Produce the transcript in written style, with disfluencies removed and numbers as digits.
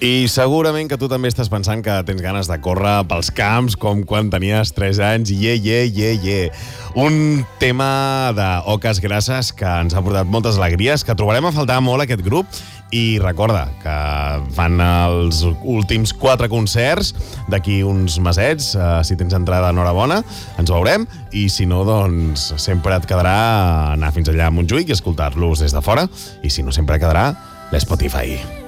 I segurament que tu també estàs pensant que tens ganes de córrer pels camps com quan tenies 3 anys. Un tema d'Oques Grasses que ens ha portat moltes alegries, que trobarem a faltar molt aquest grup. I recorda que fan els últims 4 concerts d'aquí uns mesets. Si tens entrada, enhorabona, ens veurem. I si no, doncs sempre et quedarà anar fins allà a Montjuïc i escoltar-los des de fora. I si no, sempre quedarà l'Spotify.